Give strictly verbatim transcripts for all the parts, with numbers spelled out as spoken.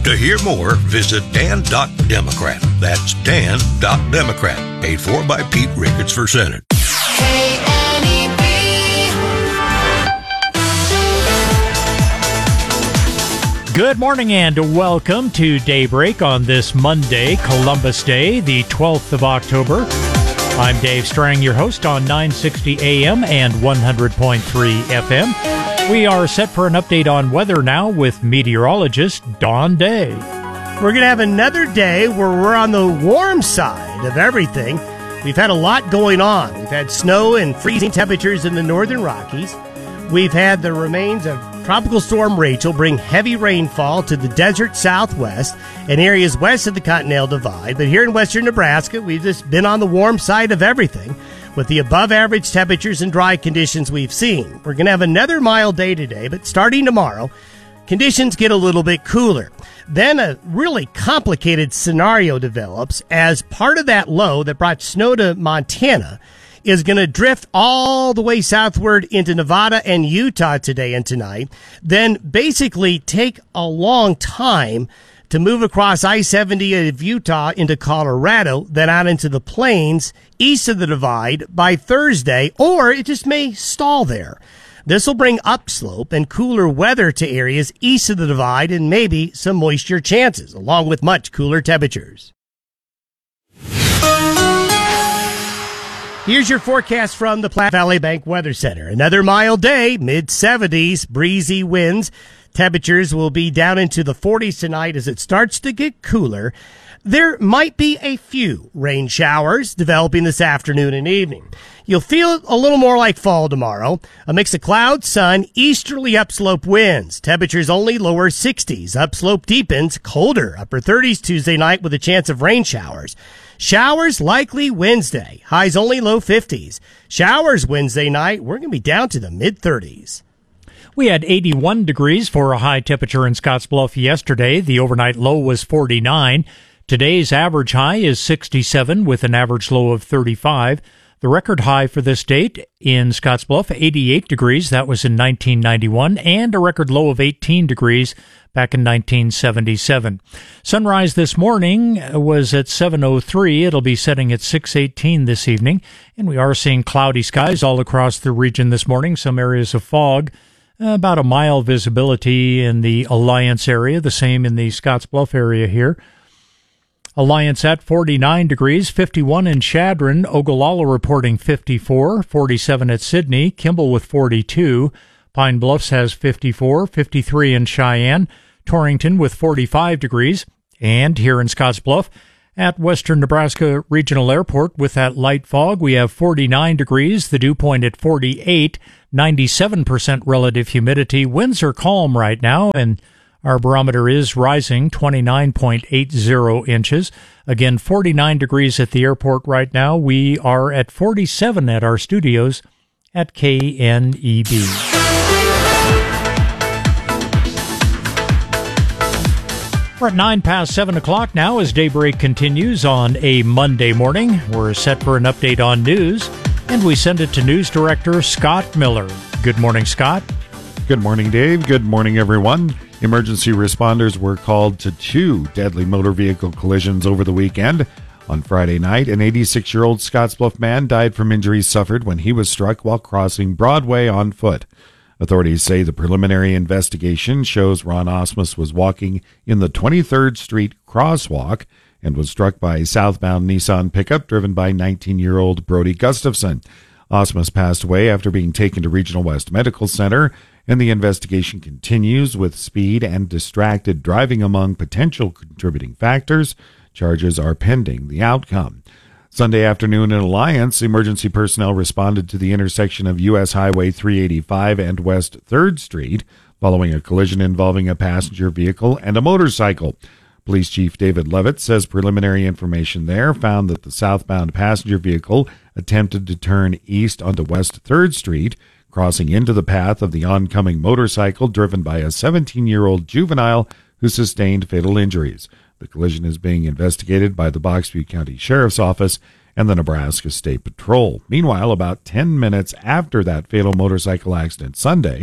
To hear more, visit dan dot democrat. That's dan dot democrat. Paid for by Pete Ricketts for Senate. K N E B. Good morning and welcome to Daybreak on this Monday, Columbus Day, the twelfth of October. I'm Dave Strang, your host on nine sixty A M and one hundred point three F M. We are set for an update on weather now with meteorologist Don Day. We're going to have another day where we're on the warm side of everything. We've had a lot going on. We've had snow and freezing temperatures in the northern Rockies. We've had the remains of Tropical Storm Rachel bring heavy rainfall to the desert southwest and areas west of the Continental Divide. But here in western Nebraska, we've just been on the warm side of everything with the above-average temperatures and dry conditions we've seen. We're going to have another mild day today, but starting tomorrow, conditions get a little bit cooler. Then a really complicated scenario develops as part of that low that brought snow to Montana is going to drift all the way southward into Nevada and Utah today and tonight, then basically take a long time to move across I seventy of Utah into Colorado, then out into the plains east of the Divide by Thursday, or it just may stall there. This will bring upslope and cooler weather to areas east of the Divide and maybe some moisture chances, along with much cooler temperatures. Here's your forecast from the Platte Valley Bank Weather Center. Another mild day, mid seventies, breezy winds. Temperatures will be down into the forties tonight as it starts to get cooler. There might be a few rain showers developing this afternoon and evening. You'll feel a little more like fall tomorrow. A mix of cloud, sun, easterly upslope winds. Temperatures only lower sixties. Upslope deepens, colder, upper thirties Tuesday night with a chance of rain showers. Showers likely Wednesday. Highs only low fifties. Showers Wednesday night. We're going to be down to the mid thirties. We had eighty-one degrees for a high temperature in Scottsbluff yesterday. The overnight low was forty-nine. Today's average high is sixty-seven with an average low of thirty-five. The record high for this date in Scottsbluff, eighty-eight degrees. That was in nineteen ninety-one, and a record low of eighteen degrees back in nineteen seventy-seven. Sunrise this morning was at seven oh three. It'll be setting at six eighteen this evening, and we are seeing cloudy skies all across the region this morning. Some areas of fog. About a mile visibility in the Alliance area, the same in the Scottsbluff area here. Alliance at forty-nine degrees, fifty-one in Chadron, Ogallala reporting fifty-four, forty-seven at Sidney, Kimball with forty-two, Pine Bluffs has fifty-four, fifty-three in Cheyenne, Torrington with forty-five degrees, and here in Scottsbluff, at Western Nebraska Regional Airport with that light fog, we have forty-nine degrees, the dew point at forty-eight, ninety-seven percent relative humidity. Winds are calm right now, and our barometer is rising, twenty-nine point eight zero inches. Again, forty-nine degrees at the airport right now. We are at forty-seven at our studios at K N E B. We're at nine past seven o'clock now as Daybreak continues on a Monday morning. We're set for an update on news, and we send it to News Director Scott Miller. Good morning, Scott. Good morning, Dave. Good morning, everyone. Emergency responders were called to two deadly motor vehicle collisions over the weekend. On Friday night, an eighty-six-year-old Scottsbluff man died from injuries suffered when he was struck while crossing Broadway on foot. Authorities say the preliminary investigation shows Ron Osmus was walking in the twenty-third Street crosswalk and was struck by a southbound Nissan pickup driven by nineteen-year-old Brody Gustafson. Osmus passed away after being taken to Regional West Medical Center, and the investigation continues with speed and distracted driving among potential contributing factors. Charges are pending the outcome. Sunday afternoon in Alliance, emergency personnel responded to the intersection of U S Highway three eighty-five and West third Street following a collision involving a passenger vehicle and a motorcycle. Police Chief David Levitt says preliminary information there found that the southbound passenger vehicle attempted to turn east onto West third Street, crossing into the path of the oncoming motorcycle driven by a seventeen-year-old juvenile who sustained fatal injuries. The collision is being investigated by the Boxview County Sheriff's Office and the Nebraska State Patrol. Meanwhile, about ten minutes after that fatal motorcycle accident Sunday,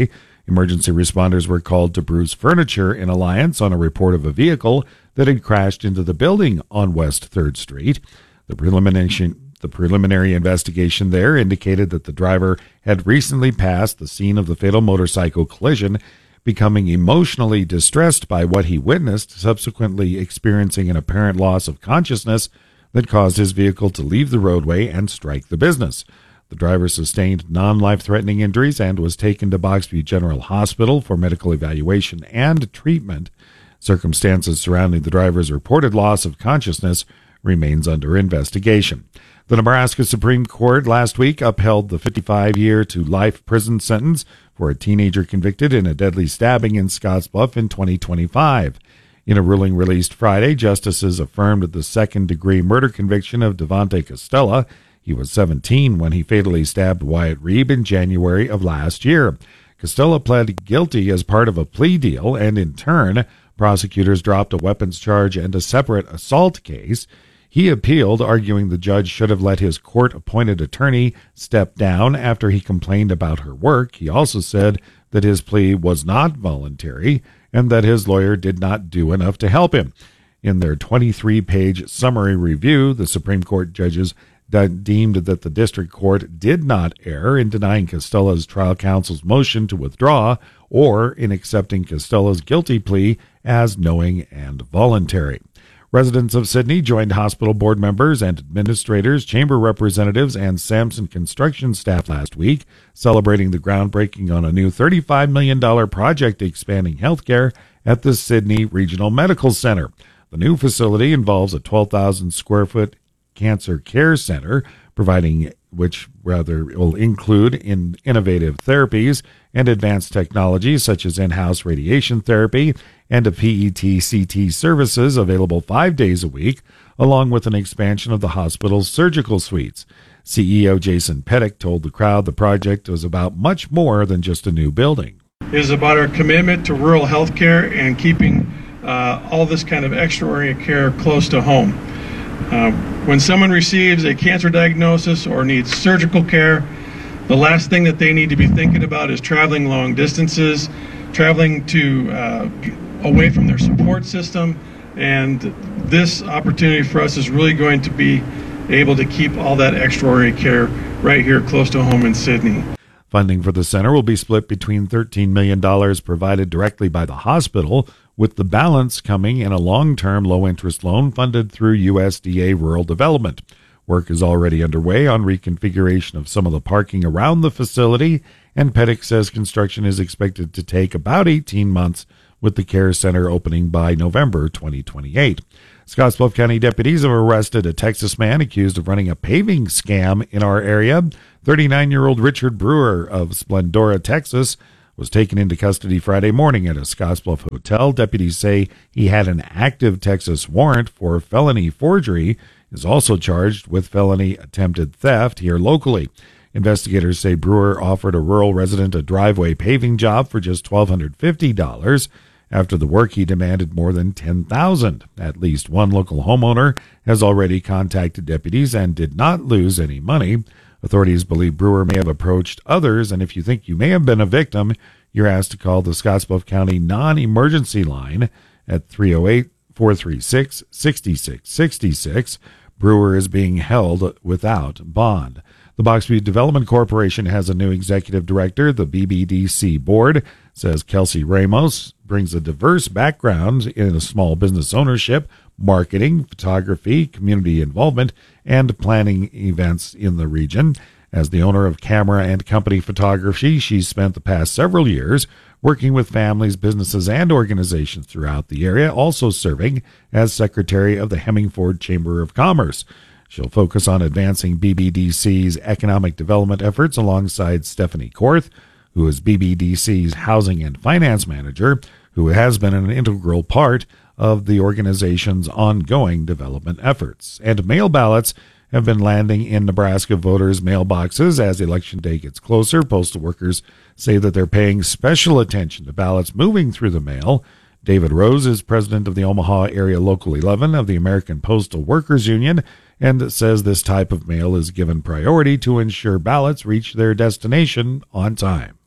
Emergency responders were called to Bruce Furniture in Alliance on a report of a vehicle that had crashed into the building on West third Street. The preliminary, the preliminary investigation there indicated that the driver had recently passed the scene of the fatal motorcycle collision, becoming emotionally distressed by what he witnessed, subsequently experiencing an apparent loss of consciousness that caused his vehicle to leave the roadway and strike the business. The driver sustained non-life-threatening injuries and was taken to Boxview General Hospital for medical evaluation and treatment. Circumstances surrounding the driver's reported loss of consciousness remains under investigation. The Nebraska Supreme Court last week upheld the fifty-five-year to life prison sentence for a teenager convicted in a deadly stabbing in Scottsbluff in twenty twenty-five. In a ruling released Friday, justices affirmed the second-degree murder conviction of Devontae Costella. He was seventeen when he fatally stabbed Wyatt Reeb in January of last year. Costella pled guilty as part of a plea deal, and in turn, prosecutors dropped a weapons charge and a separate assault case. He appealed, arguing the judge should have let his court-appointed attorney step down after he complained about her work. He also said that his plea was not voluntary and that his lawyer did not do enough to help him. In their twenty-three page summary review, the Supreme Court judges deemed that the district court did not err in denying Costella's trial counsel's motion to withdraw or in accepting Costella's guilty plea as knowing and voluntary. Residents of Sidney joined hospital board members and administrators, chamber representatives, and Sampson construction staff last week, celebrating the groundbreaking on a new thirty-five million dollars project expanding healthcare at the Sidney Regional Medical Center. The new facility involves a twelve thousand square foot cancer care center, providing which rather will include in innovative therapies and advanced technologies such as in-house radiation therapy and a P E T C T services available five days a week, along with an expansion of the hospital's surgical suites. C E O Jason Pettick told the crowd the project was about much more than just a new building. It is about our commitment to rural health care and keeping uh, all this kind of extraordinary care close to home. Uh, when someone receives a cancer diagnosis or needs surgical care, the last thing that they need to be thinking about is traveling long distances, traveling to uh, away from their support system, and this opportunity for us is really going to be able to keep all that extraordinary care right here close to home in Sidney. Funding for the center will be split between thirteen million dollars provided directly by the hospital, with the balance coming in a long-term low-interest loan funded through U S D A Rural Development. Work is already underway on reconfiguration of some of the parking around the facility, and Pettick says construction is expected to take about eighteen months, with the care center opening by November twenty twenty-eight. Scottsbluff County deputies have arrested a Texas man accused of running a paving scam in our area. thirty-nine-year-old Richard Brewer of Splendora, Texas, was taken into custody Friday morning at a Scottsbluff hotel. Deputies say he had an active Texas warrant for felony forgery, is also charged with felony attempted theft here locally. Investigators say Brewer offered a rural resident a driveway paving job for just one thousand two hundred fifty dollars. After the work, he demanded more than ten thousand dollars. At least one local homeowner has already contacted deputies and did not lose any money. Authorities believe Brewer may have approached others, and if you think you may have been a victim, you're asked to call the Scottsbluff County non-emergency line at three oh eight, four three six, six six six six. Brewer is being held without bond. The Boxview Development Corporation has a new executive director. The B B D C board says Kelsey Ramos brings a diverse background in a small business ownership, marketing, photography, community involvement, and planning events in the region. As the owner of Camera and Company Photography, she's spent the past several years working with families, businesses, and organizations throughout the area, also serving as secretary of the Hemmingford Chamber of Commerce. She'll focus on advancing B B D C's economic development efforts alongside Stephanie Korth, who is B B D C's housing and finance manager, who has been an integral part of the organization's ongoing development efforts. And mail ballots have been landing in Nebraska voters' mailboxes as Election Day gets closer. Postal workers say that they're paying special attention to ballots moving through the mail. David Rose is president of the Omaha Area Local eleven of the American Postal Workers Union and says this type of mail is given priority to ensure ballots reach their destination on time.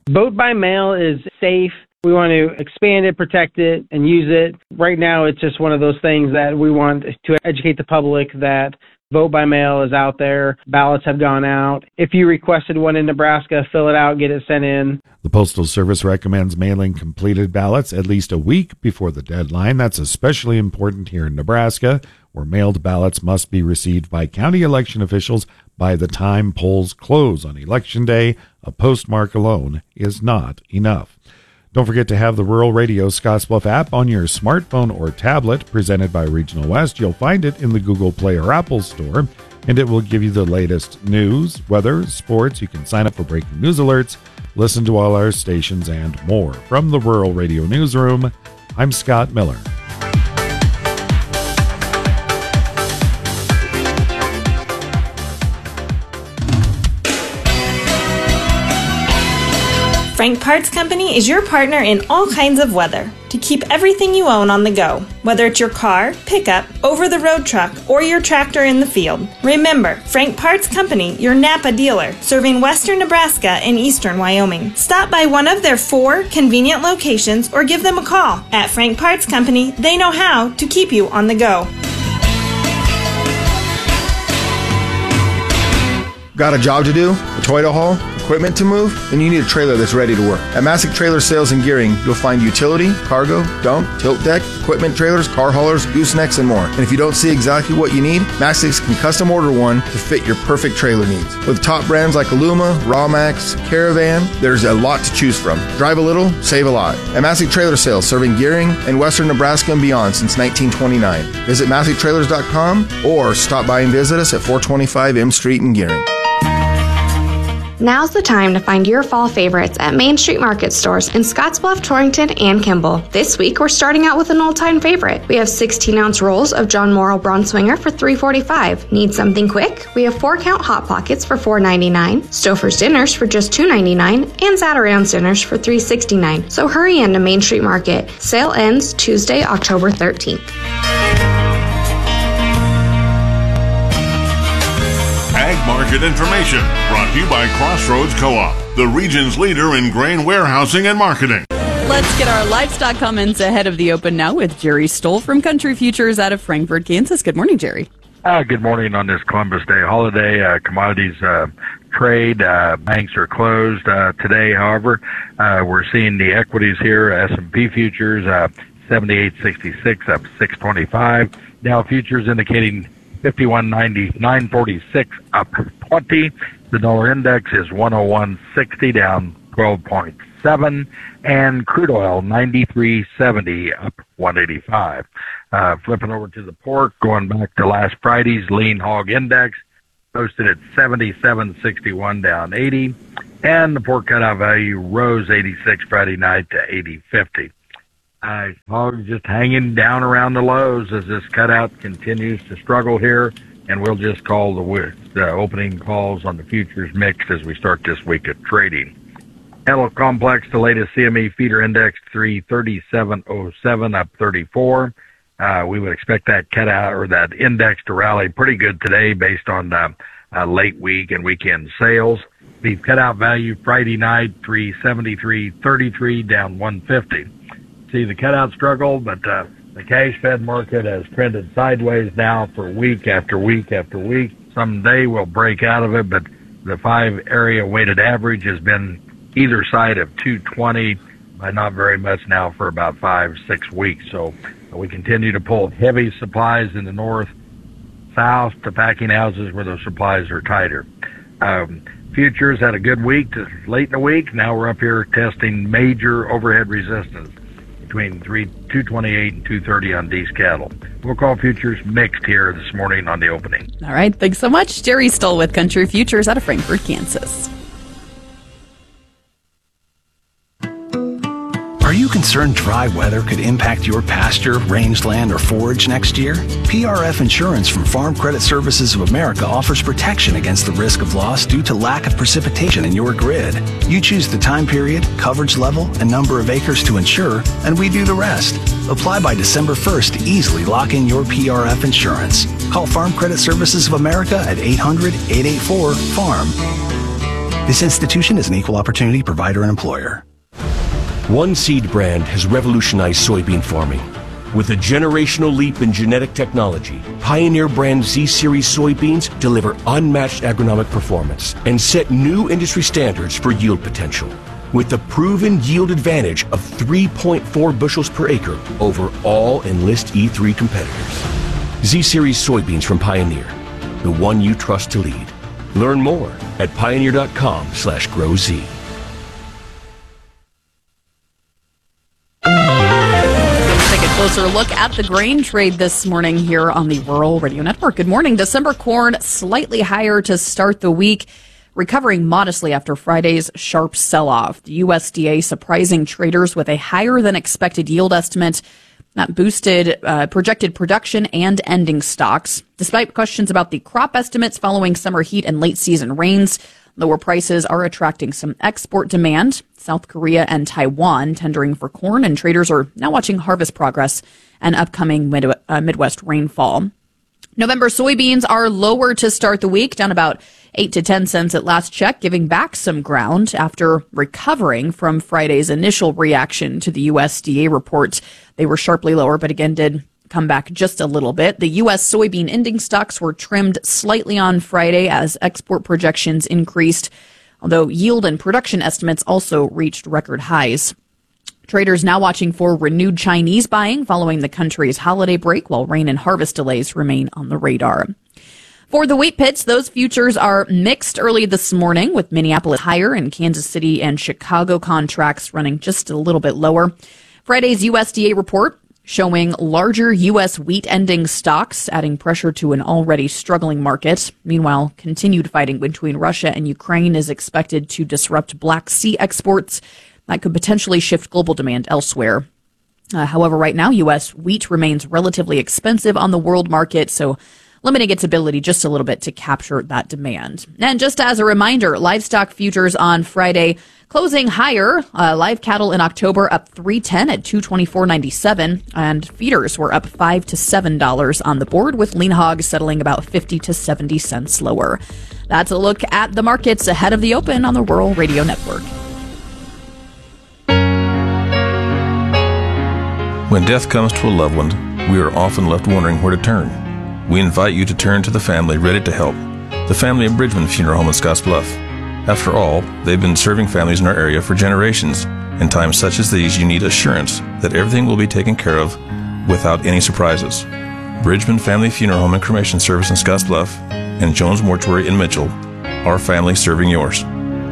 Vote by mail is safe. We want to expand it, protect it, and use it. Right now, it's just one of those things that we want to educate the public that vote by mail is out there. Ballots have gone out. If you requested one in Nebraska, fill it out, get it sent in. The Postal Service recommends mailing completed ballots at least a week before the deadline. That's especially important here in Nebraska, where mailed ballots must be received by county election officials by the time polls close on Election Day. A postmark alone is not enough. Don't forget to have the Rural Radio Scottsbluff app on your smartphone or tablet, presented by Regional West. You'll find it in the Google Play or Apple Store, and it will give you the latest news, weather, sports. You can sign up for breaking news alerts, listen to all our stations, and more. From the Rural Radio Newsroom, I'm Scott Miller. Frank Parts Company is your partner in all kinds of weather to keep everything you own on the go, whether it's your car, pickup, over-the-road truck, or your tractor in the field. Remember, Frank Parts Company, your Napa dealer, serving western Nebraska and eastern Wyoming. Stop by one of their four convenient locations or give them a call. At Frank Parts Company, they know how to keep you on the go. Got a job to do? A toy to haul? Equipment to move? Then you need a trailer that's ready to work. At Masick Trailer Sales and Gearing, you'll find utility, cargo, dump, tilt deck, equipment trailers, car haulers, goosenecks, and more. And if you don't see exactly what you need, Masick can custom order one to fit your perfect trailer needs. With top brands like Aluma, Rawmax, Caravan, there's a lot to choose from. Drive a little, save a lot. At Masick Trailer Sales, serving Gearing and western Nebraska and beyond since nineteen twenty-nine. Visit Masick Trailers dot com or stop by and visit us at four twenty-five M Street in Gearing. Now's the time to find your fall favorites at Main Street Market stores in Scottsbluff, Torrington, and Kimball. This week, we're starting out with an old-time favorite. We have sixteen-ounce rolls of John Morrow Braunschweiger for three forty-five. Need something quick? We have four-count Hot Pockets for four ninety-nine, Stouffer's Dinners for just two ninety-nine, and Zatarain's Dinners for three sixty-nine. So hurry into Main Street Market. Sale ends Tuesday, October thirteenth. Ag Market Information, brought to you by Crossroads Co-op, the region's leader in grain warehousing and marketing. Let's get our livestock comments ahead of the open now with Jerry Stoll from Country Futures out of Frankfort, Kansas. Good morning, Jerry. Uh, good morning on this Columbus Day holiday. Uh, commodities uh, trade, uh, banks are closed uh, today. However, uh, we're seeing the equities here, S and P futures, uh, seventy-eight sixty-six up six twenty-five. Dow futures indicating fifty-one ninety-nine forty-six up twenty. The dollar index is one oh one sixty down twelve point seven, and crude oil ninety-three seventy up one eighty-five. Uh, flipping over to the pork, going back to last Friday's lean hog index, posted at seventy-seven sixty-one down eighty, and the pork cutout value rose eighty-six Friday night to eighty fifty. Uh, hogs just hanging down around the lows as this cutout continues to struggle here, and we'll just call the, the opening calls on the futures mix as we start this week of trading. Cattle complex, the latest C M E feeder index three thirty-seven oh seven up thirty-four. Uh, we would expect that cutout or that index to rally pretty good today based on uh, uh, late week and weekend sales. The cutout value Friday night three seventy-three thirty-three down one fifty. See the cutout struggle, but uh, the cash fed market has trended sideways now for week after week after week. Someday we'll break out of it, but the five area weighted average has been either side of two twenty, but not very much now for about five, six weeks. So we continue to pull heavy supplies in the north, south to packing houses where those supplies are tighter. Um, futures had a good week to late in the week. Now we're up here testing major overhead resistance between three two twenty-eight and two thirty on these cattle. We'll call futures mixed here this morning on the opening. All right, thanks so much. Jerry Stoll with Country Futures out of Frankfort, Kansas. Are you concerned dry weather could impact your pasture, rangeland, or forage next year? P R F Insurance from Farm Credit Services of America offers protection against the risk of loss due to lack of precipitation in your grid. You choose the time period, coverage level, and number of acres to insure, and we do the rest. Apply by December first to easily lock in your P R F insurance. Call Farm Credit Services of America at eight hundred, eight eight four, FARM. This institution is an equal opportunity provider and employer. One Seed brand has revolutionized soybean farming. With a generational leap in genetic technology, Pioneer brand Z-Series soybeans deliver unmatched agronomic performance and set new industry standards for yield potential. With the proven yield advantage of three point four bushels per acre over all Enlist E three competitors. Z-Series soybeans from Pioneer, the one you trust to lead. Learn more at pioneer.com slash grow Z. Take a closer look at the grain trade this morning here on the Rural Radio Network. Good morning. December corn slightly higher to start the week, recovering modestly after Friday's sharp sell-off. The U S D A surprising traders with a higher than expected yield estimate that boosted uh, projected production and ending stocks. Despite questions about the crop estimates following summer heat and late season rains, lower prices are attracting some export demand. South Korea and Taiwan tendering for corn, and traders are now watching harvest progress and upcoming mid, uh, Midwest rainfall. November soybeans are lower to start the week, down about eight to ten cents at last check, giving back some ground after recovering from Friday's initial reaction to the U S D A report. They were sharply lower, but again did come back just a little bit. The U S soybean ending stocks were trimmed slightly on Friday as export projections increased, although yield and production estimates also reached record highs. Traders now watching for renewed Chinese buying following the country's holiday break, while rain and harvest delays remain on the radar. For the wheat pits, those futures are mixed early this morning, with Minneapolis higher and Kansas City and Chicago contracts running just a little bit lower. Friday's U S D A report showing larger U S wheat ending stocks, adding pressure to an already struggling market. Meanwhile, continued fighting between Russia and Ukraine is expected to disrupt Black Sea exports that could potentially shift global demand elsewhere. Uh, however, right now, U S wheat remains relatively expensive on the world market, so limiting its ability just a little bit to capture that demand. And just as a reminder, livestock futures on Friday closing higher. Uh, live cattle in October up three ten at two twenty-four ninety-seven, and feeders were up five to seven dollars on the board, with lean hogs settling about fifty to seventy cents lower. That's a look at the markets ahead of the open on the Rural Radio Network. When death comes to a loved one, we are often left wondering where to turn. We invite you to turn to the family ready to help, the family of Bridgman Funeral Home in Scottsbluff. After all, they've been serving families in our area for generations. In times such as these, you need assurance that everything will be taken care of without any surprises. Bridgman Family Funeral Home and Cremation Service in Scottsbluff and Jones Mortuary in Mitchell, our family serving yours.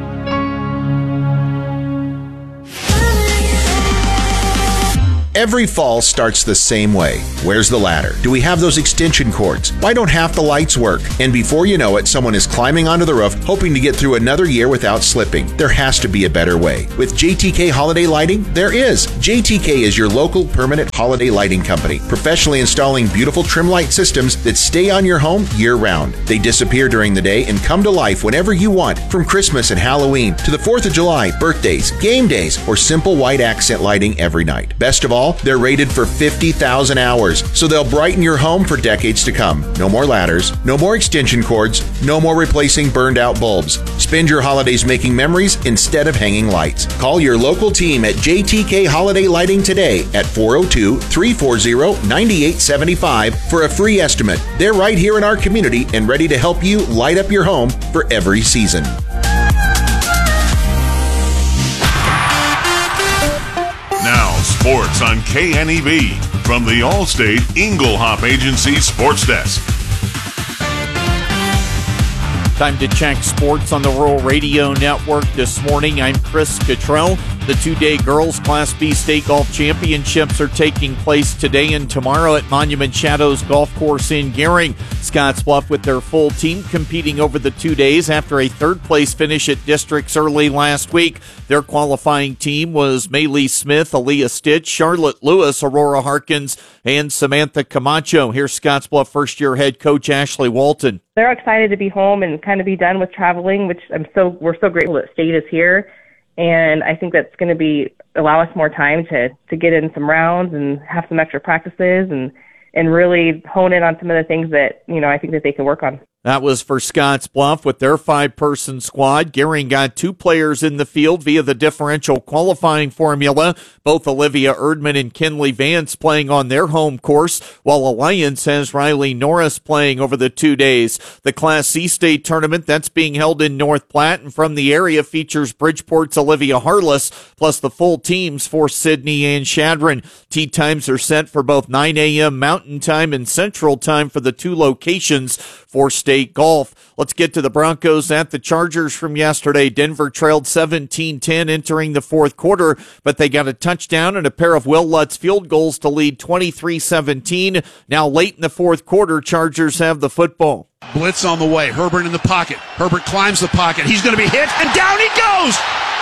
Every fall starts the same way. Where's the ladder? Do we have those extension cords? Why don't half the lights work? And before you know it, someone is climbing onto the roof, hoping to get through another year without slipping. There has to be a better way. With J T K Holiday Lighting, there is. J T K is your local permanent holiday lighting company, professionally installing beautiful trim light systems that stay on your home year-round. They disappear during the day and come to life whenever you want, from Christmas and Halloween to the fourth of July, birthdays, game days, or simple white accent lighting every night. Best of all, they're rated for fifty thousand hours, so they'll brighten your home for decades to come. No more ladders, no more extension cords, no more replacing burned out bulbs. Spend your holidays making memories instead of hanging lights. Call your local team at J T K Holiday Lighting today at four oh two, three four zero, nine eight seven five for a free estimate. They're right here in our community and ready to help you light up your home for every season. Now, sports on K N E B from the Allstate Inglehop Agency Sports Desk. Time to check sports on the Rural Radio Network this morning. I'm Chris Cottrell. The two-day Girls Class B State Golf Championships are taking place today and tomorrow at Monument Shadows Golf Course in Gering. Scottsbluff with their full team competing over the two days after a third-place finish at districts early last week. Their qualifying team was Maylee Smith, Aaliyah Stitch, Charlotte Lewis, Aurora Harkins, and Samantha Camacho. Here's Scottsbluff first-year head coach Ashley Walton. They're excited to be home and kind of be done with traveling, which I'm so we're so grateful that State is here. And I think that's going to be allow us more time to, to get in some rounds and have some extra practices and, and really hone in on some of the things that, you know, I think that they can work on. That was for Scottsbluff with their five-person squad. Gearing got two players in the field via the differential qualifying formula. Both Olivia Erdman and Kinley Vance playing on their home course, while Alliance has Riley Norris playing over the two days. The Class C state tournament that's being held in North Platte and from the area features Bridgeport's Olivia Harless, plus the full teams for Sydney and Shadron. Tee times are set for both nine a.m. Mountain Time and Central Time for the two locations for state golf. Let's get to the Broncos at the Chargers from yesterday. Denver trailed seventeen ten entering the fourth quarter, but they got a touchdown and a pair of Will Lutz field goals to lead twenty-three seventeen. Now late in the fourth quarter, Chargers have the football. Blitz on the way. Herbert in the pocket. Herbert climbs the pocket. He's going to be hit, and down he goes!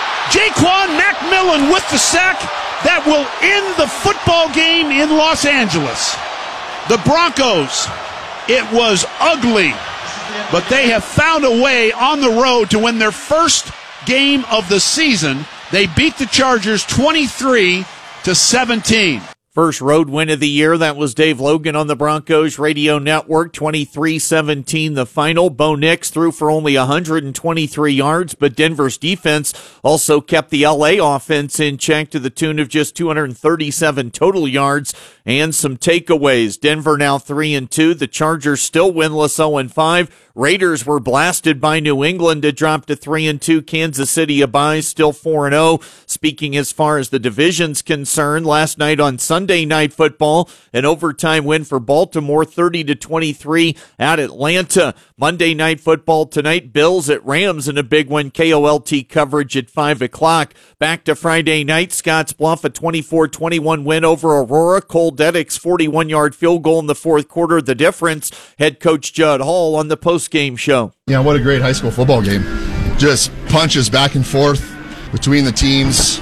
Jaquan McMillan with the sack. That will end the football game in Los Angeles. The Broncos, it was ugly, but they have found a way on the road to win their first game of the season. They beat the Chargers twenty-three to seventeen. First road win of the year. That was Dave Logan on the Broncos Radio Network. twenty-three seventeen the final. Bo Nix threw for only one hundred twenty-three yards, but Denver's defense also kept the L A offense in check to the tune of just two hundred thirty-seven total yards and some takeaways. Denver now three and two. The Chargers still winless oh and five. Raiders were blasted by New England to drop to three and two. Kansas City a bye, still four and oh. Speaking as far as the division's concerned, last night on Sunday Night Football, an overtime win for Baltimore, thirty to twenty-three at Atlanta. Monday Night Football tonight, Bills at Rams in a big one. K O L T coverage at five o'clock. Back to Friday night, Scottsbluff a twenty-four twenty-one win over Aurora. Cole Deddick's forty-one-yard field goal in the fourth quarter, the difference. Head coach Judd Hall on the post-game show. Yeah, what a great high school football game. Just punches back and forth between the teams.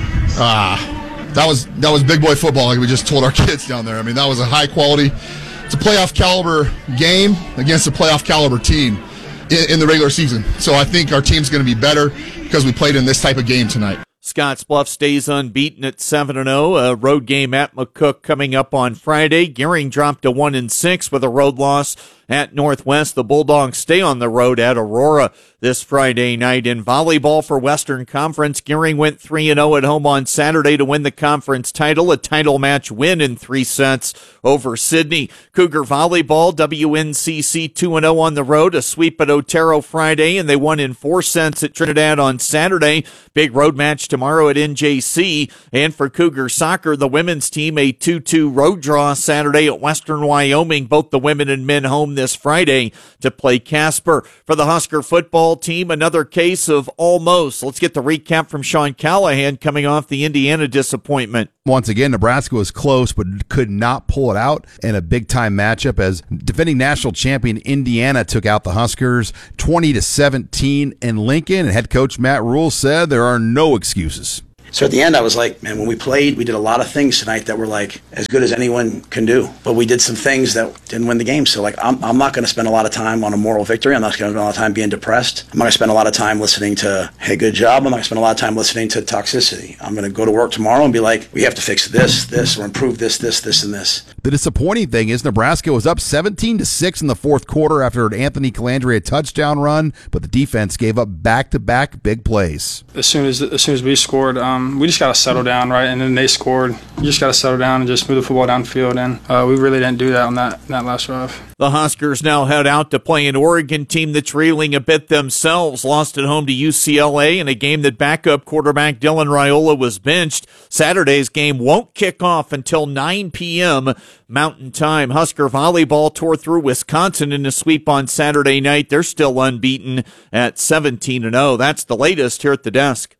Ah, that was that was big boy football, like we just told our kids down there. I mean, that was a high quality, it's a playoff caliber game against a playoff caliber team in, in the regular season. So I think our team's going to be better because we played in this type of game tonight. Scottsbluff stays unbeaten at seven and oh. A road game at McCook coming up on Friday. Gearing dropped to one and six with a road loss at Northwest. The Bulldogs stay on the road at Aurora this Friday night. In volleyball for Western Conference, Gearing went three and oh at home on Saturday to win the conference title, a title match win in three sets over Sydney. Cougar volleyball, W N C C two and oh on the road, a sweep at Otero Friday, and they won in four sets at Trinidad on Saturday. Big road match tomorrow at N J C. And for Cougar soccer, the women's team, a two two road draw Saturday at Western Wyoming, both the women and men home this Friday to play Casper. For the Husker football team, another case of almost. Let's get the recap from Sean Callahan coming off the Indiana disappointment. Once again, Nebraska was close but could not pull it out in a big-time matchup as defending national champion Indiana took out the Huskers twenty to seventeen in Lincoln, and head coach Matt Rule said there are no excuses. So at the end, I was like, man, when we played, we did a lot of things tonight that were like as good as anyone can do. But we did some things that didn't win the game. So like, I'm, I'm not going to spend a lot of time on a moral victory. I'm not going to spend a lot of time being depressed. I'm not going to spend a lot of time listening to, hey, good job. I'm not going to spend a lot of time listening to toxicity. I'm going to go to work tomorrow and be like, we have to fix this, this, or improve this, this, this, and this. The disappointing thing is Nebraska was up seventeen to six in the fourth quarter after an Anthony Calandria touchdown run, but the defense gave up back-to-back big plays. As soon as as soon as we scored, um, we just got to settle down, right? And then they scored. You just got to settle down and just move the football downfield, and uh, we really didn't do that on that, that last drive. The Huskers now head out to play an Oregon team that's reeling a bit themselves. Lost at home to U C L A in a game that backup quarterback Dylan Raiola was benched. Saturday's game won't kick off until nine p.m. Mountain Time. Husker volleyball tore through Wisconsin in a sweep on Saturday night. They're still unbeaten at seventeen and oh. That's the latest here at the desk.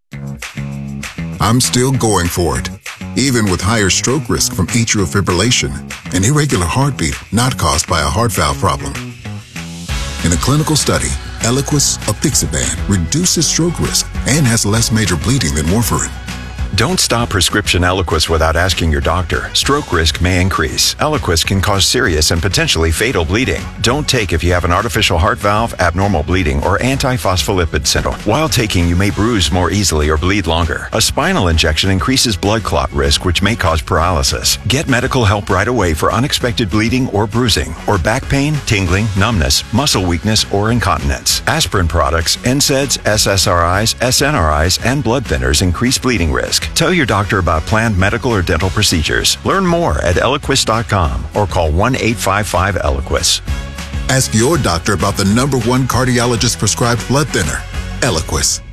I'm still going for it, even with higher stroke risk from atrial fibrillation, an irregular heartbeat not caused by a heart valve problem. In a clinical study, Eliquis apixaban reduces stroke risk and has less major bleeding than warfarin. Don't stop prescription Eliquis without asking your doctor. Stroke risk may increase. Eliquis can cause serious and potentially fatal bleeding. Don't take if you have an artificial heart valve, abnormal bleeding, or antiphospholipid syndrome. While taking, you may bruise more easily or bleed longer. A spinal injection increases blood clot risk, which may cause paralysis. Get medical help right away for unexpected bleeding or bruising, or back pain, tingling, numbness, muscle weakness, or incontinence. Aspirin products, N SAIDs, S S R Is, S N R Is, and blood thinners increase bleeding risk. Tell your doctor about planned medical or dental procedures. Learn more at Eliquis dot com or call one eight five five Eliquis. Ask your doctor about the number one cardiologist prescribed blood thinner, Eliquis.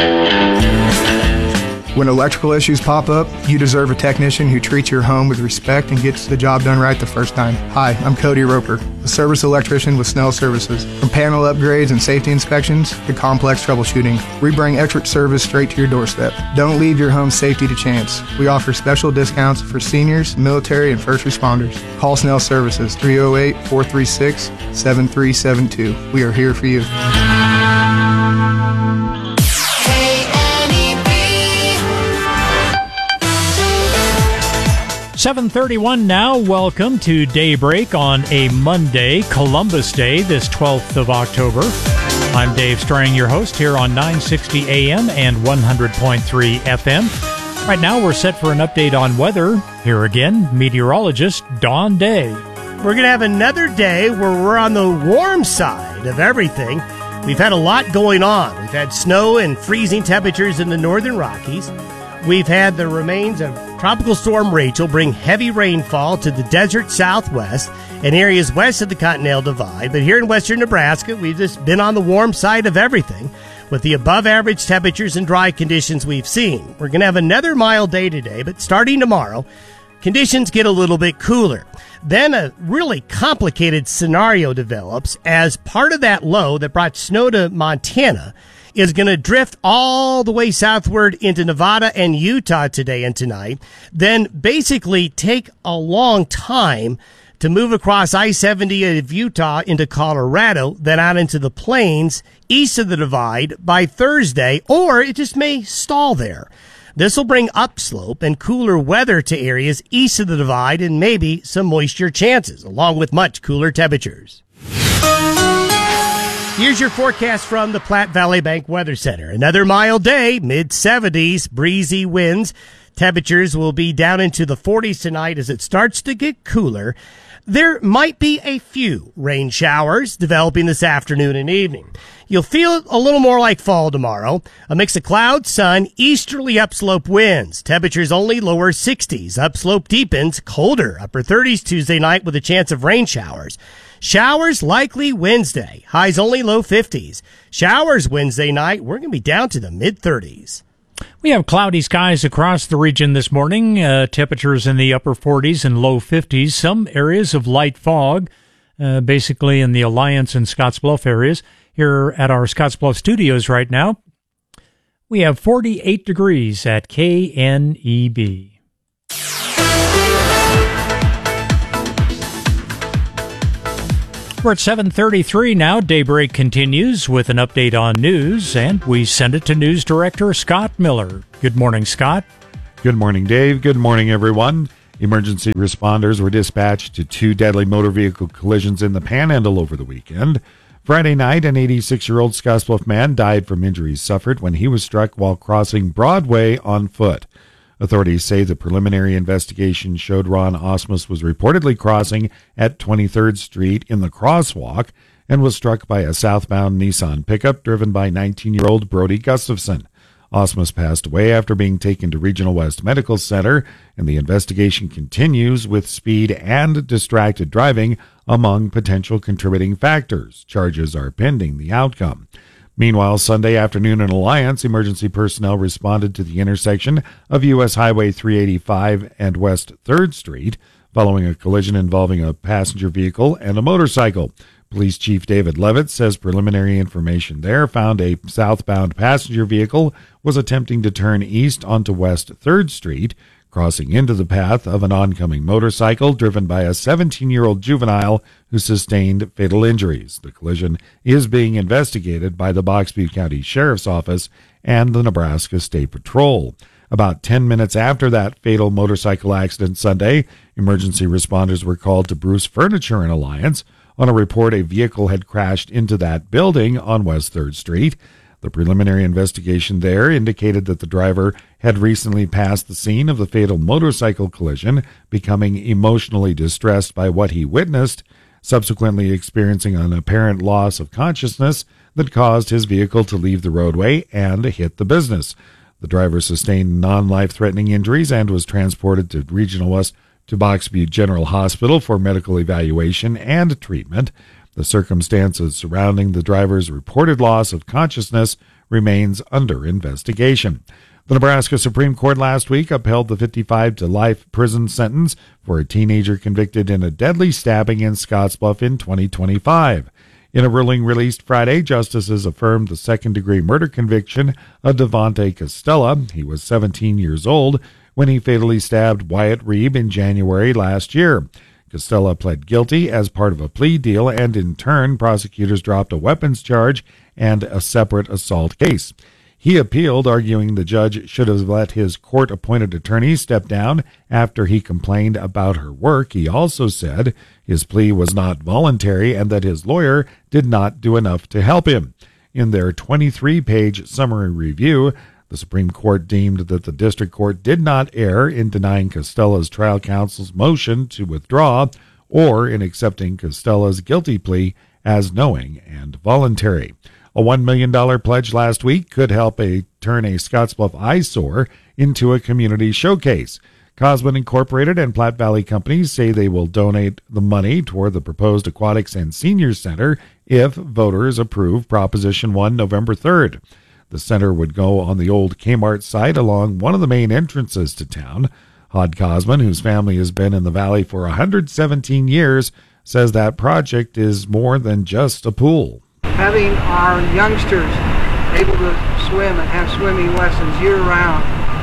When electrical issues pop up, you deserve a technician who treats your home with respect and gets the job done right the first time. Hi, I'm Cody Roper, a service electrician with Snell Services. From panel upgrades and safety inspections to complex troubleshooting, we bring expert service straight to your doorstep. Don't leave your home safety to chance. We offer special discounts for seniors, military, and first responders. Call Snell Services, three oh eight, four three six, seven three seven two. We are here for you. seven thirty-one now. Welcome to Daybreak on a Monday, Columbus Day, this twelfth of October. I'm Dave Strang, your host here on nine sixty A M and one hundred point three F M. Right now, we're set for an update on weather. Here again, meteorologist Don Day. We're going to have another day where we're on the warm side of everything. We've had a lot going on. We've had snow and freezing temperatures in the northern Rockies. We've had the remains of Tropical Storm Rachel bring heavy rainfall to the desert southwest and areas west of the Continental Divide. But here in western Nebraska, we've just been on the warm side of everything with the above-average temperatures and dry conditions we've seen. We're going to have another mild day today, but starting tomorrow, conditions get a little bit cooler. Then a really complicated scenario develops as part of that low that brought snow to Montana is going to drift all the way southward into Nevada and Utah today and tonight, then basically take a long time to move across I seventy of Utah into Colorado, then out into the plains east of the Divide by Thursday, or it just may stall there. This will bring upslope and cooler weather to areas east of the Divide and maybe some moisture chances, along with much cooler temperatures. Here's your forecast from the Platte Valley Bank Weather Center. Another mild day, mid seventies, breezy winds. Temperatures will be down into the forties tonight as it starts to get cooler. There might be a few rain showers developing this afternoon and evening. You'll feel a little more like fall tomorrow. A mix of cloud, sun, easterly upslope winds. Temperatures only lower sixties. Upslope deepens, colder, upper thirties Tuesday night with a chance of rain showers. Showers likely Wednesday. Highs only low fifties. Showers Wednesday night. We're going to be down to the mid thirties. We have cloudy skies across the region this morning. Uh, temperatures in the upper forties and low fifties. Some areas of light fog, uh, basically in the Alliance and Scottsbluff areas. Here at our Scottsbluff studios right now, we have forty-eight degrees at K N E B. We're at seven thirty-three now. Daybreak continues with an update on news, and we send it to News Director Scott Miller. Good morning, Scott. Good morning, Dave. Good morning, everyone. Emergency responders were dispatched to two deadly motor vehicle collisions in the Panhandle over the weekend. Friday night, an eighty-six-year-old Scottsbluff man died from injuries suffered when he was struck while crossing Broadway on foot. Authorities say the preliminary investigation showed Ron Osmus was reportedly crossing at twenty-third Street in the crosswalk and was struck by a southbound Nissan pickup driven by nineteen-year-old Brody Gustafson. Osmus passed away after being taken to Regional West Medical Center, and the investigation continues with speed and distracted driving among potential contributing factors. Charges are pending the outcome. Meanwhile, Sunday afternoon in Alliance, emergency personnel responded to the intersection of U S Highway three eighty-five and West third Street following a collision involving a passenger vehicle and a motorcycle. Police Chief David Levitt says preliminary information there found a southbound passenger vehicle was attempting to turn east onto West third Street, crossing into the path of an oncoming motorcycle driven by a seventeen-year-old juvenile who sustained fatal injuries. The collision is being investigated by the Box Butte County Sheriff's Office and the Nebraska State Patrol. About ten minutes after that fatal motorcycle accident Sunday, emergency responders were called to Bruce Furniture in Alliance on a report a vehicle had crashed into that building on West third Street. The preliminary investigation there indicated that the driver had recently passed the scene of the fatal motorcycle collision, becoming emotionally distressed by what he witnessed, subsequently experiencing an apparent loss of consciousness that caused his vehicle to leave the roadway and hit the business. The driver sustained non-life-threatening injuries and was transported to Regional West to Box Butte General Hospital for medical evaluation and treatment. The circumstances surrounding the driver's reported loss of consciousness remains under investigation. The Nebraska Supreme Court last week upheld the fifty-five to life prison sentence for a teenager convicted in a deadly stabbing in Scottsbluff in twenty twenty-five. In a ruling released Friday, justices affirmed the second-degree murder conviction of Devontae Costella. He was seventeen years old when he fatally stabbed Wyatt Reeb in January last year. Costella pled guilty as part of a plea deal, and in turn, prosecutors dropped a weapons charge and a separate assault case. He appealed, arguing the judge should have let his court-appointed attorney step down after he complained about her work. He also said his plea was not voluntary and that his lawyer did not do enough to help him. In their twenty-three page summary review, the Supreme Court deemed that the district court did not err in denying Costella's trial counsel's motion to withdraw or in accepting Costella's guilty plea as knowing and voluntary. A one million dollars pledge last week could help a, turn a Scottsbluff eyesore into a community showcase. Cosman Incorporated and Platte Valley Companies say they will donate the money toward the proposed Aquatics and Senior Center if voters approve Proposition one November third. The center would go on the old Kmart site along one of the main entrances to town. Hod Cosman, whose family has been in the valley for one hundred seventeen years, says that project is more than just a pool. Having our youngsters able to swim and have swimming lessons year-round,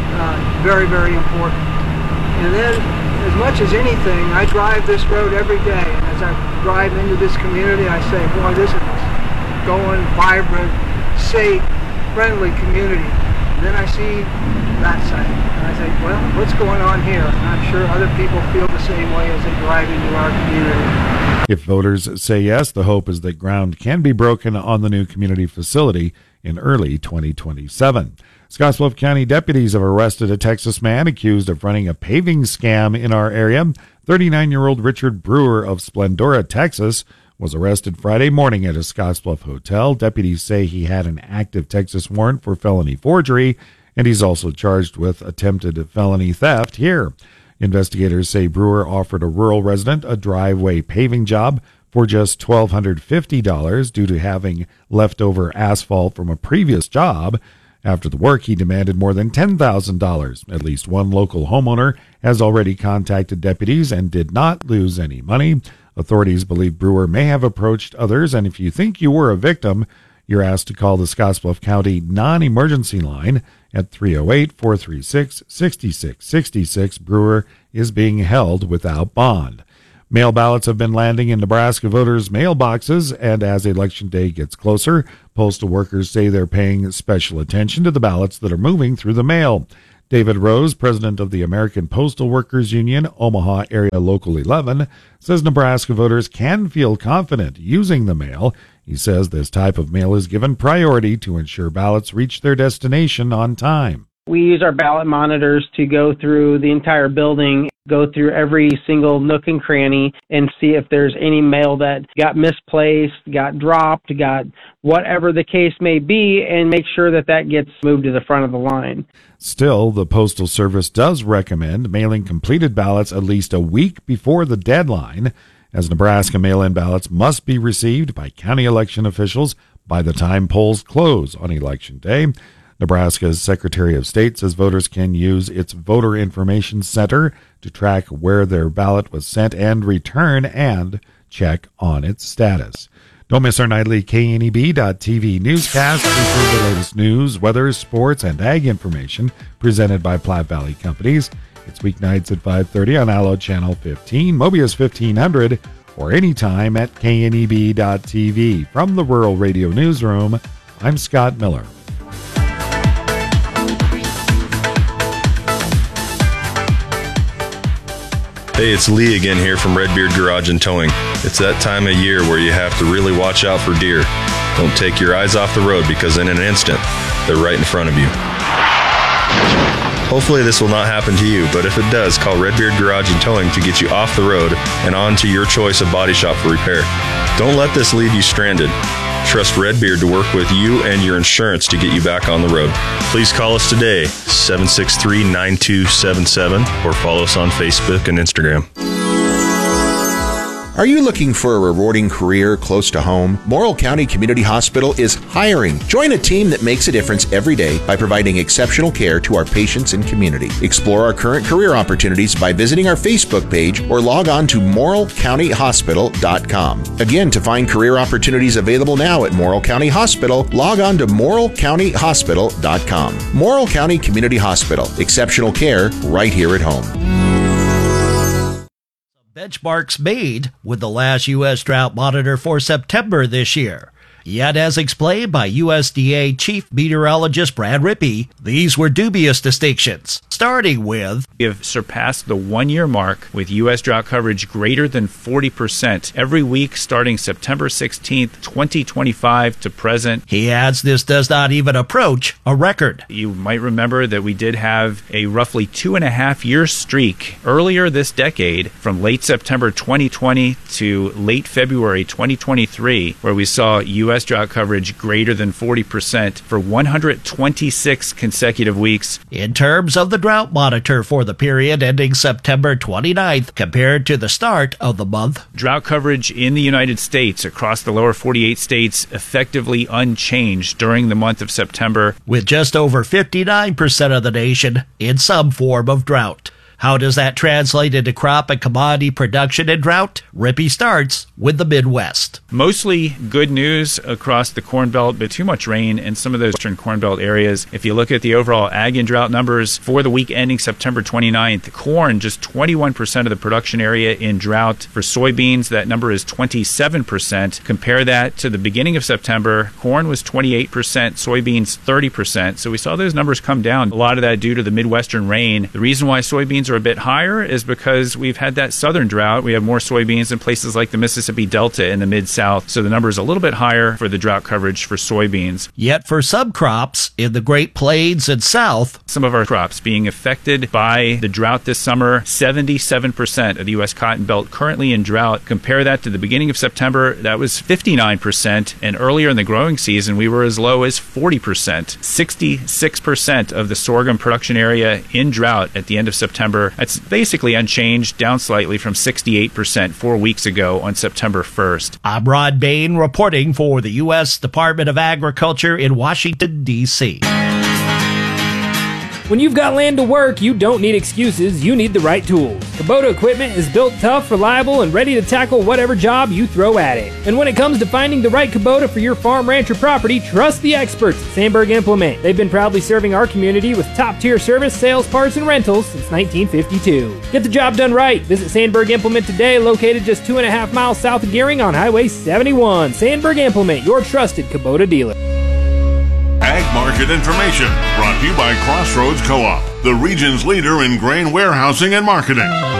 uh, very, very important. And then, as much as anything, I drive this road every day, and as I drive into this community, I say, boy, this is going, vibrant, safe, friendly community. And then I see that side, and I think, well, what's going on here? And I'm sure other people feel the same way as they drive into our community. If voters say yes, the hope is that ground can be broken on the new community facility in early twenty twenty-seven. Scottsbluff County deputies have arrested a Texas man accused of running a paving scam in our area. thirty-nine-year-old Richard Brewer of Splendora, Texas, was arrested Friday morning at a Scottsbluff hotel. Deputies say he had an active Texas warrant for felony forgery, and he's also charged with attempted felony theft here. Investigators say Brewer offered a rural resident a driveway paving job for just one thousand two hundred fifty dollars due to having leftover asphalt from a previous job. After the work, he demanded more than ten thousand dollars. At least one local homeowner has already contacted deputies and did not lose any money. Authorities believe Brewer may have approached others, and if you think you were a victim, you're asked to call the Scottsbluff County non-emergency line at three oh eight, four three six, six six six six. Brewer is being held without bond. Mail ballots have been landing in Nebraska voters' mailboxes, and as Election Day gets closer, postal workers say they're paying special attention to the ballots that are moving through the mail. David Rose, president of the American Postal Workers Union, Omaha Area Local eleven, says Nebraska voters can feel confident using the mail. He says this type of mail is given priority to ensure ballots reach their destination on time. We use our ballot monitors to go through the entire building, go through every single nook and cranny, and see if there's any mail that got misplaced, got dropped, got whatever the case may be, and make sure that that gets moved to the front of the line. Still, the Postal Service does recommend mailing completed ballots at least a week before the deadline, as Nebraska mail-in ballots must be received by county election officials by the time polls close on Election Day. Nebraska's Secretary of State says voters can use its Voter Information Center to track where their ballot was sent and return and check on its status. Don't miss our nightly K N E B dot T V newscast featuring the latest news, weather, sports, and ag information presented by Platte Valley Companies. It's weeknights at five thirty on Allo Channel fifteen, Mobius fifteen hundred, or anytime at K N E B dot T V. From the Rural Radio Newsroom, I'm Scott Miller. Hey, it's Lee again here from Redbeard Garage and Towing. It's that time of year where you have to really watch out for deer. Don't take your eyes off the road because in an instant, they're right in front of you. Hopefully this will not happen to you, but if it does, call Redbeard Garage and Towing to get you off the road and on to your choice of body shop for repair. Don't let this leave you stranded. Trust Redbeard to work with you and your insurance to get you back on the road. Please call us today, seven six three, nine two seven seven, or follow us on Facebook and Instagram. Are you looking for a rewarding career close to home? Morrill County Community Hospital is hiring. Join a team that makes a difference every day by providing exceptional care to our patients and community. Explore our current career opportunities by visiting our Facebook page or log on to morrill county hospital dot com. Again, to find career opportunities available now at Morrill County Hospital, log on to morrill county hospital dot com. Morrill County Community Hospital. Exceptional care right here at home. Benchmarks made with the last U S drought monitor for September this year. Yet, as explained by U S D A Chief Meteorologist Brad Rippey, these were dubious distinctions, starting with, we have surpassed the one-year mark with U S drought coverage greater than forty percent every week starting September sixteenth, twenty twenty-five to present. He adds this does not even approach a record. You might remember that we did have a roughly two and a half year streak earlier this decade from late September twenty twenty to late February twenty twenty-three, where we saw U S drought coverage greater than forty percent for one hundred twenty-six consecutive weeks. In terms of the drought monitor for the period ending September twenty-ninth compared to the start of the month, drought coverage in the United States across the lower forty-eight states effectively unchanged during the month of September, with just over fifty-nine percent of the nation in some form of drought. How does that translate into crop and commodity production and drought? Rippey starts with the Midwest. Mostly good news across the Corn Belt, but too much rain in some of those western Corn Belt areas. If you look at the overall ag and drought numbers for the week ending September twenty-ninth, corn, just twenty-one percent of the production area in drought. For soybeans, that number is twenty-seven percent. Compare that to the beginning of September. Corn was twenty-eight percent, soybeans thirty percent. So we saw those numbers come down. A lot of that due to the Midwestern rain. The reason why soybeans are a bit higher is because we've had that southern drought. We have more soybeans in places like the Mississippi Delta in the Mid-South, so the number is a little bit higher for the drought coverage for soybeans. Yet for some crops in the Great Plains and South, some of our crops being affected by the drought this summer, seventy-seven percent of the U S cotton belt currently in drought. Compare that to the beginning of September, that was fifty-nine percent, and earlier in the growing season we were as low as forty percent. sixty-six percent of the sorghum production area in drought at the end of September. That's basically unchanged, down slightly from sixty-eight percent four weeks ago on September first. I'm Rod Bain reporting for the U S Department of Agriculture in Washington, D C When you've got land to work, you don't need excuses, you need the right tools. Kubota equipment is built tough, reliable, and ready to tackle whatever job you throw at it. And when it comes to finding the right Kubota for your farm, ranch, or property, trust the experts at Sandberg Implement. They've been proudly serving our community with top-tier service, sales, parts, and rentals since nineteen fifty-two. Get the job done right. Visit Sandberg Implement today, located just two and a half miles south of Gearing on Highway seventy-one. Sandberg Implement, your trusted Kubota dealer. Ag Market Information, brought to you by Crossroads Co-op, the region's leader in grain warehousing and marketing.